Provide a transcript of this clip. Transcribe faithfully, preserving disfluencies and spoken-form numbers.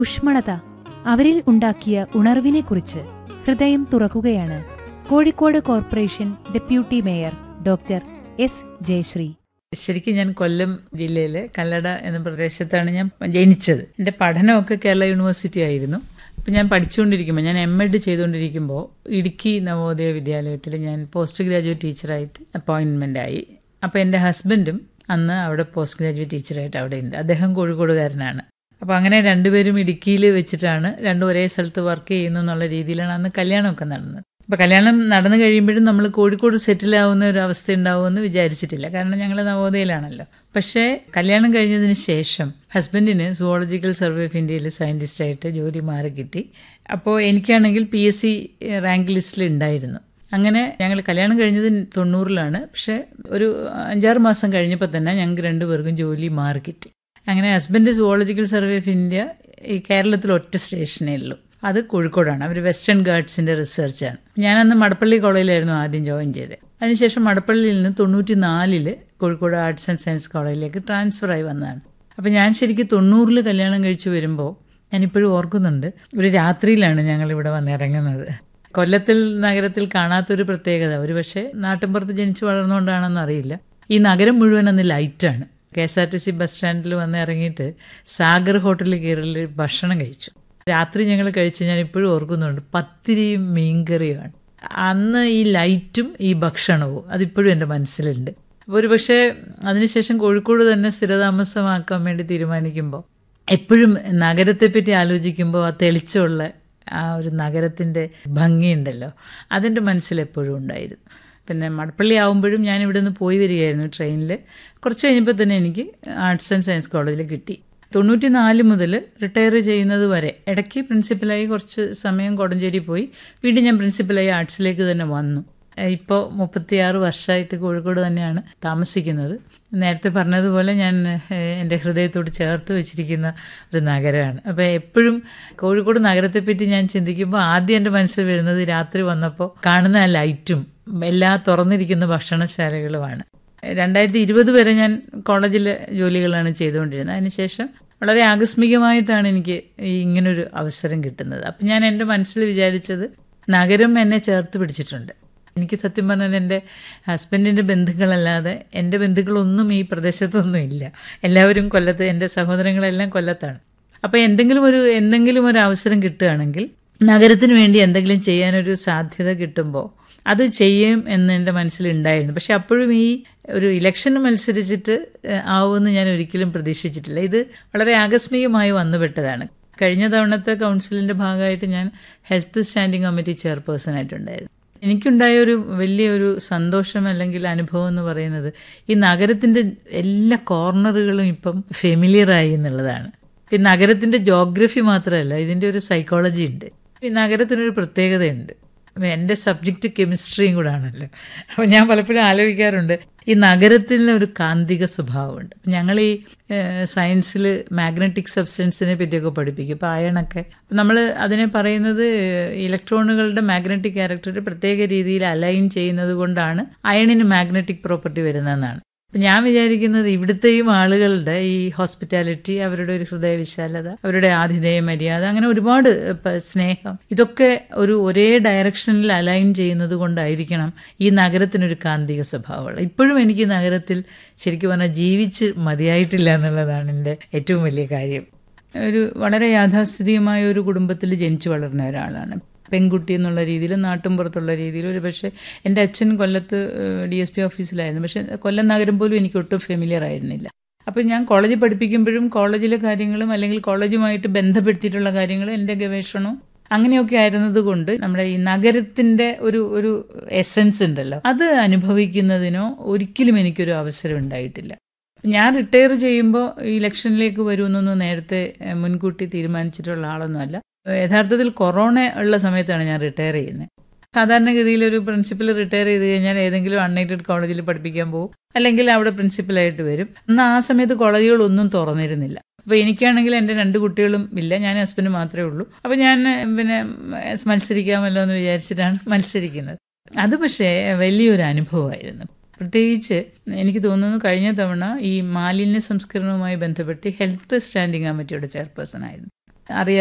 ഊഷ്മളത അവരിൽ ഉണ്ടാക്കിയ ഉണർവിനെക്കുറിച്ച് ഹൃദയം തുറക്കുകയാണ് Kozhikode corporation deputy mayor doctor S Jayashree. ശരിക്കും ഞാൻ കൊല്ലം ജില്ലയിലെ കല്ലട എന്ന പ്രദേശത്താണ് ഞാൻ ജനിച്ചത്. എൻ്റെ പഠനമൊക്കെ കേരള യൂണിവേഴ്സിറ്റി ആയിരുന്നു. അപ്പം ഞാൻ പഠിച്ചുകൊണ്ടിരിക്കുമ്പോൾ, ഞാൻ എം എഡ് ചെയ്തുകൊണ്ടിരിക്കുമ്പോൾ ഇടുക്കി നവോദയ വിദ്യാലയത്തിൽ ഞാൻ പോസ്റ്റ് ഗ്രാജുവേറ്റ് ടീച്ചറായിട്ട് അപ്പോയിൻമെൻ്റ് ആയി. അപ്പോൾ എൻ്റെ ഹസ്ബൻഡും അന്ന് അവിടെ പോസ്റ്റ് ഗ്രാജുവേറ്റ് ടീച്ചറായിട്ട് അവിടെ ഉണ്ട്. അദ്ദേഹം കോഴിക്കോടുകാരനാണ്. അപ്പോൾ അങ്ങനെ രണ്ടുപേരും ഇടുക്കിയിൽ വെച്ചിട്ടാണ് രണ്ടും ഒരേ സ്ഥലത്ത് വർക്ക് ചെയ്യുന്നു എന്നുള്ള രീതിയിലാണ് അന്ന് കല്യാണമൊക്കെ നടന്നത്. അപ്പോൾ കല്യാണം നടന്നു കഴിയുമ്പോഴും നമ്മൾ കോഴിക്കോട് സെറ്റിൽ ആവുന്ന ഒരു അവസ്ഥ ഉണ്ടാവുമെന്ന് വിചാരിച്ചിട്ടില്ല. കാരണം ഞങ്ങൾ നവോദയയിലാണല്ലോ. പക്ഷേ കല്യാണം കഴിഞ്ഞതിന് ശേഷം ഹസ്ബൻഡിന് സുവോളജിക്കൽ സർവേ ഓഫ് ഇന്ത്യയിൽ സയൻറ്റിസ്റ്റായിട്ട് ജോലി മാറി കിട്ടി. അപ്പോൾ എനിക്കാണെങ്കിൽ പി എസ് സി റാങ്ക് ലിസ്റ്റിൽ ഉണ്ടായിരുന്നു. അങ്ങനെ ഞങ്ങൾ കല്യാണം കഴിഞ്ഞത് തൊണ്ണൂറിലാണ്. പക്ഷേ ഒരു അഞ്ചാറ് മാസം കഴിഞ്ഞപ്പോൾ തന്നെ ഞങ്ങൾക്ക് രണ്ടുപേർക്കും ജോലി മാറി കിട്ടി. അങ്ങനെ husband zoological survey of India ഈ കേരളത്തിൽ ഒറ്റ സ്റ്റേഷനേ ഉള്ളൂ. അത് കോഴിക്കോടാണ്. അവർ വെസ്റ്റേൺ ഗാർഡ്സിൻ്റെ റിസർച്ചാണ്. ഞാനന്ന് മടപ്പള്ളി കോളേജിലായിരുന്നു ആദ്യം ജോയിൻ ചെയ്തത്. അതിനുശേഷം മടപ്പള്ളിയിൽ നിന്ന് തൊണ്ണൂറ്റി നാലില് കോഴിക്കോട് ആർട്സ് ആൻഡ് സയൻസ് കോളേജിലേക്ക് ട്രാൻസ്ഫർ ആയി വന്നതാണ്. അപ്പോൾ ഞാൻ ശരിക്കും തൊണ്ണൂറിൽ കല്യാണം കഴിച്ചു വരുമ്പോൾ ഞാനിപ്പോഴും ഓർക്കുന്നുണ്ട്, ഒരു രാത്രിയിലാണ് ഞങ്ങളിവിടെ വന്നിറങ്ങുന്നത്. കൊല്ലത്തിൽ നഗരത്തിൽ കാണാത്തൊരു പ്രത്യേകത, ഒരു പക്ഷേ നാട്ടിൻപുറത്ത് ജനിച്ചു വളർന്നുകൊണ്ടാണെന്ന് അറിയില്ല, ഈ നഗരം മുഴുവൻ അന്ന് ലൈറ്റാണ്. K S R T C bus സ്റ്റാൻഡിൽ വന്ന് ഇറങ്ങിയിട്ട് സാഗർ ഹോട്ടലിൽ കയറി ഭക്ഷണം കഴിച്ചു. രാത്രി ഞങ്ങൾ കഴിച്ച് ഞാൻ ഇപ്പോഴും ഓർക്കുന്നുണ്ട്, പത്തിരിയും മീൻകറിയുമാണ്. അന്ന് ഈ ലൈറ്റും ഈ ഭക്ഷണവും അതിപ്പോഴും എൻ്റെ മനസ്സിലുണ്ട്. അപ്പോൾ ഒരു പക്ഷേ അതിനുശേഷം കോഴിക്കോട് തന്നെ സ്ഥിരതാമസമാക്കാൻ വേണ്ടി തീരുമാനിക്കുമ്പോൾ എപ്പോഴും നഗരത്തെപ്പറ്റി ആലോചിക്കുമ്പോൾ ആ തെളിച്ചമുള്ള ആ ഒരു നഗരത്തിൻ്റെ ഭംഗിയുണ്ടല്ലോ, അതെൻ്റെ മനസ്സിലെപ്പോഴും ഉണ്ടായിരുന്നു. പിന്നെ മടപ്പള്ളി ആകുമ്പോഴും ഞാൻ ഇവിടെ നിന്ന് പോയി വരികയായിരുന്നു ട്രെയിനിൽ. കുറച്ച് കഴിഞ്ഞപ്പോൾ തന്നെ എനിക്ക് ആർട്സ് ആൻഡ് സയൻസ് കോളേജിൽ കിട്ടി. തൊണ്ണൂറ്റി നാല് മുതൽ റിട്ടയർ ചെയ്യുന്നത് വരെ ഇടയ്ക്ക് പ്രിൻസിപ്പലായി കുറച്ച് സമയം കോടഞ്ചേരി പോയി, വീണ്ടും ഞാൻ പ്രിൻസിപ്പലായി ആർട്സിലേക്ക് തന്നെ വന്നു. ഇപ്പോൾ മുപ്പത്തിയാറ് വർഷമായിട്ട് കോഴിക്കോട് തന്നെയാണ് താമസിക്കുന്നത്. നേരത്തെ പറഞ്ഞതുപോലെ ഞാൻ എൻ്റെ ഹൃദയത്തോട് ചേർത്ത് വെച്ചിരിക്കുന്ന ഒരു നഗരമാണ്. അപ്പോൾ എപ്പോഴും കോഴിക്കോട് നഗരത്തെപ്പറ്റി ഞാൻ ചിന്തിക്കുമ്പോൾ ആദ്യം എൻ്റെ മനസ്സിൽ വരുന്നത് രാത്രി വന്നപ്പോൾ കാണുന്ന ആ ലൈറ്റും എല്ലാ തുറന്നിരിക്കുന്ന ഭക്ഷണശാലകളുമാണ്. രണ്ടായിരത്തി ഇരുപത് വരെ ഞാൻ കോളേജിലെ ജോലികളാണ് ചെയ്തുകൊണ്ടിരുന്നത്. അതിനുശേഷം വളരെ ആകസ്മികമായിട്ടാണ് എനിക്ക് ഇങ്ങനൊരു അവസരം കിട്ടുന്നത്. അപ്പം ഞാൻ എൻ്റെ മനസ്സിൽ വിചാരിച്ചത്, നഗരം എന്നെ ചേർത്ത് പിടിച്ചിട്ടുണ്ട്. എനിക്ക് സത്യം പറഞ്ഞാൽ എൻ്റെ ഹസ്ബൻഡിൻ്റെ ബന്ധുക്കളല്ലാതെ എൻ്റെ ബന്ധുക്കളൊന്നും ഈ പ്രദേശത്തൊന്നും ഇല്ല. എല്ലാവരും കൊല്ലത്ത്, എൻ്റെ സഹോദരങ്ങളെല്ലാം കൊല്ലത്താണ്. അപ്പോൾ എന്തെങ്കിലും ഒരു എന്തെങ്കിലും ഒരു അവസരം കിട്ടുകയാണെങ്കിൽ, നഗരത്തിന് വേണ്ടി എന്തെങ്കിലും ചെയ്യാനൊരു സാധ്യത കിട്ടുമ്പോൾ അത് ചെയ്യും എന്ന് എൻ്റെ മനസ്സിലുണ്ടായിരുന്നു. പക്ഷെ അപ്പോഴും ഈ ഒരു ഇലക്ഷന് മത്സരിച്ചിട്ട് ആവുമെന്ന് ഞാൻ ഒരിക്കലും പ്രതീക്ഷിച്ചിട്ടില്ല. ഇത് വളരെ ആകസ്മികമായി വന്നുപെട്ടതാണ്. കഴിഞ്ഞ തവണത്തെ കൗൺസിലിൻ്റെ ഭാഗമായിട്ട് ഞാൻ ഹെൽത്ത് സ്റ്റാൻഡിംഗ് കമ്മിറ്റി ചെയർപേഴ്സൺ ആയിട്ടുണ്ടായിരുന്നു. എനിക്കുണ്ടായ ഒരു വലിയൊരു സന്തോഷം അല്ലെങ്കിൽ അനുഭവം എന്ന് പറയുന്നത്, ഈ നഗരത്തിൻ്റെ എല്ലാ കോർണറുകളും ഇപ്പം ഫെമിലിയറായി എന്നുള്ളതാണ്. ഈ നഗരത്തിൻ്റെ ജോഗ്രഫി മാത്രമല്ല, ഇതിൻ്റെ ഒരു സൈക്കോളജി ഉണ്ട്. ഈ നഗരത്തിനൊരു പ്രത്യേകതയുണ്ട്. എൻ്റെ സബ്ജക്റ്റ് കെമിസ്ട്രിയും കൂടെ ആണല്ലോ. അപ്പോൾ ഞാൻ പലപ്പോഴും ആലോചിക്കാറുണ്ട്, ഈ നഗരത്തിന് ഒരു കാന്തിക സ്വഭാവമുണ്ട്. ഞങ്ങൾ ഈ സയൻസിൽ മാഗ്നറ്റിക് സബ്സ്റ്റൻസിനെ പറ്റിയൊക്കെ പഠിപ്പിക്കും. ഇപ്പോൾ അയണൊക്കെ നമ്മൾ അതിനെ പറയുന്നത് ഇലക്ട്രോണുകളുടെ മാഗ്നറ്റിക് ക്യാരക്ടർ പ്രത്യേക രീതിയിൽ അലൈൻ ചെയ്യുന്നത് കൊണ്ടാണ് അയണിന് മാഗ്നറ്റിക് പ്രോപ്പർട്ടി വരുന്നതെന്നാണ്. അപ്പം ഞാൻ വിചാരിക്കുന്നത്, ഇവിടുത്തെയും ആളുകളുടെ ഈ ഹോസ്പിറ്റാലിറ്റി, അവരുടെ ഒരു ഹൃദയവിശാലത, അവരുടെ ആതിഥേയ മര്യാദ, അങ്ങനെ ഒരുപാട് സ്നേഹം, ഇതൊക്കെ ഒരു ഒരേ ഡയറക്ഷനിൽ അലൈൻ ചെയ്യുന്നത് കൊണ്ടായിരിക്കണം ഈ നഗരത്തിനൊരു കാന്തിക സ്വഭാവമുള്ളത്. ഇപ്പോഴും എനിക്ക് നഗരത്തിൽ ശരിക്കും പറഞ്ഞാൽ ജീവിച്ച് മതിയായിട്ടില്ല എന്നുള്ളതാണ് എൻ്റെ ഏറ്റവും വലിയ കാര്യം. ഒരു വളരെ യാഥാസ്ഥിതികമായ ഒരു കുടുംബത്തിൽ ജനിച്ചു വളർന്ന ഒരാളാണ്. പെൺകുട്ടി എന്നുള്ള രീതിയിൽ, നാട്ടുംപുറത്തുള്ള രീതിയിൽ. ഒരു പക്ഷേ എൻ്റെ അച്ഛൻ കൊല്ലത്ത് ഡി എസ് പി ഓഫീസിലായിരുന്നു. പക്ഷേ കൊല്ലം നഗരം പോലും എനിക്ക് ഒട്ടും ഫെമിലിയർ ആയിരുന്നില്ല. അപ്പോൾ ഞാൻ കോളേജിൽ പഠിപ്പിക്കുമ്പോഴും കോളേജിലെ കാര്യങ്ങളും അല്ലെങ്കിൽ കോളേജുമായിട്ട് ബന്ധപ്പെടുത്തിയിട്ടുള്ള കാര്യങ്ങളും എൻ്റെ ഗവേഷണവും അങ്ങനെയൊക്കെ ആയിരുന്നത് കൊണ്ട് നമ്മുടെ ഈ നഗരത്തിൻ്റെ ഒരു ഒരു എസൻസ് ഉണ്ടല്ലോ, അത് അനുഭവിക്കുന്നതിനോ ഒരിക്കലും എനിക്കൊരു അവസരം ഉണ്ടായിട്ടില്ല. ഞാൻ റിട്ടയർ ചെയ്യുമ്പോൾ ഇലക്ഷനിലേക്ക് വരുമെന്നൊന്നും നേരത്തെ മുൻകൂട്ടി തീരുമാനിച്ചിട്ടുള്ള ആളൊന്നുമല്ല. യഥാർത്ഥത്തിൽ കൊറോണ ഉള്ള സമയത്താണ് ഞാൻ റിട്ടയർ ചെയ്യുന്നത്. സാധാരണഗതിയിൽ ഒരു പ്രിൻസിപ്പൽ റിട്ടയർ ചെയ്ത് കഴിഞ്ഞാൽ ഏതെങ്കിലും അൺഎയ്ഡഡ് കോളേജിൽ പഠിപ്പിക്കാൻ പോകും, അല്ലെങ്കിൽ അവിടെ പ്രിൻസിപ്പലായിട്ട് വരും. എന്നാൽ ആ സമയത്ത് കോളേജുകളൊന്നും തുറന്നിരുന്നില്ല. അപ്പോൾ എനിക്കാണെങ്കിൽ എൻ്റെ രണ്ട് കുട്ടികളും ഇല്ല, ഞാൻ ഹസ്ബൻഡ് മാത്രമേ ഉള്ളൂ. അപ്പോൾ ഞാൻ പിന്നെ മത്സരിക്കാമല്ലോ എന്ന് വിചാരിച്ചിട്ടാണ് മത്സരിക്കുന്നത്. അത് പക്ഷേ വലിയൊരു അനുഭവമായിരുന്നു. പ്രത്യേകിച്ച് എനിക്ക് തോന്നുന്നു കഴിഞ്ഞ തവണ ഈ മാലിന്യ സംസ്കരണവുമായി ബന്ധപ്പെട്ട് ഹെൽത്ത് സ്റ്റാൻഡിംഗ് കമ്മിറ്റിയുടെ ചെയർപേഴ്സൺ ആയിരുന്നു. അറിയാം